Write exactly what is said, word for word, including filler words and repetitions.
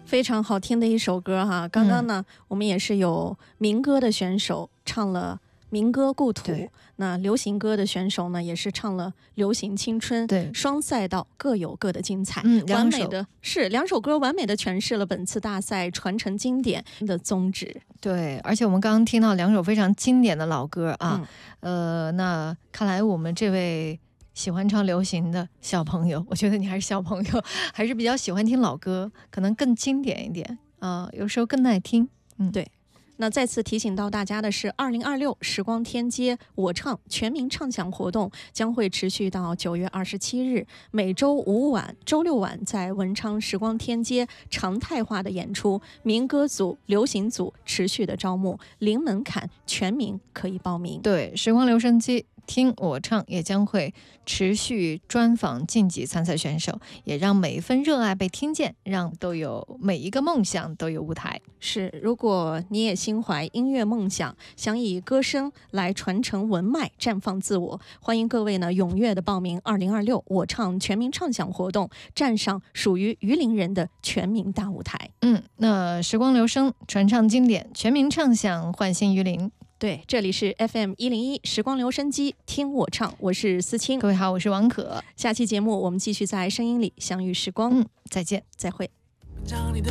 非常好听的一首歌哈。刚刚呢、嗯、我们也是有民歌的选手唱了民歌故土，那流行歌的选手呢也是唱了流行青春， 对， 双赛道各有各的精彩， 嗯， 完美的是两首歌完美的诠释了本次大赛传承经典的宗旨。 对，而且我们刚刚听到两首非常经典的老歌啊、嗯、呃，那看来我们这位喜欢唱流行的小朋友，我觉得你还是小朋友，还是比较喜欢听老歌，可能更经典一点啊、呃，有时候更耐听。嗯， 对。那再次提醒到大家的是，二零二六时光天街我唱全民唱响活动将会持续到九月二十七日，每周五晚、周六晚在文昌时光天街常态化的演出，民歌组、流行组持续的招募，零门槛，全民可以报名。 对，时光留声机听我唱也将会持续专访晋级参赛选手，也让每一份热爱被听见，让都有每一个梦想都有舞台。 是，如果你也心怀音乐梦想，想以歌声来传承文脉，绽放自我，欢迎各位呢踊跃的报名二零二六我唱全民唱响活动，站上属于榆林人的全民大舞台。 嗯，那时光留声，传唱经典，全民唱响，唤醒榆林。 对，这里是 F M 一零一时光留声机，听我唱，我是思清。 各位好，我是王可。 下期节目我们继续在声音里相遇时光。 嗯，再见， 再会。